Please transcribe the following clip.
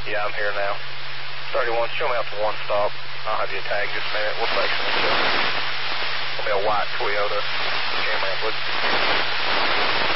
Yeah, I'm here now. 31, show me out to one stop. I'll have you tagged just a minute. What section is it? It'll be a white Toyota Camry, please.